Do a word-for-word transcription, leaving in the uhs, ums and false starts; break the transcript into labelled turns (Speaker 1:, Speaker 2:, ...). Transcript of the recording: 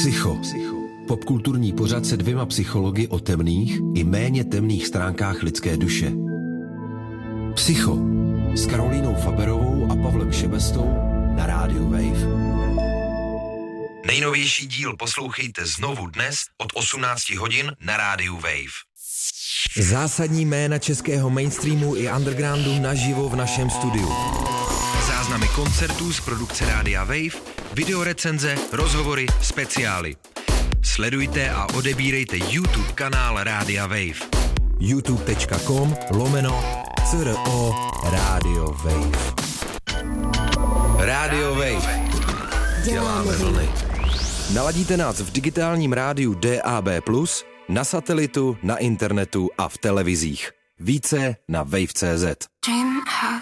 Speaker 1: Psycho. Popkulturní pořad se dvěma psychologi o temných i méně temných stránkách lidské duše. Psycho s Karolínou Faberovou a Pavlem Šebestou na rádiu Wave.
Speaker 2: Nejnovější díl poslouchejte znovu dnes od osmnácti hodin na rádiu Wave.
Speaker 1: Zásadní jména českého mainstreamu i undergroundu naživo v našem studiu.
Speaker 2: Záznamy koncertů z produkce rádia Wave, videorecenze, rozhovory, speciály. Sledujte a odebírejte YouTube kanál rádia Wave.
Speaker 1: youtube.com lomeno CRO Radio Wave. Radio Wave. Děláme vlny. Naladíte nás v digitálním rádiu D A B plus, na satelitu, na internetu a v televizích. Více na wave tečka cé zet.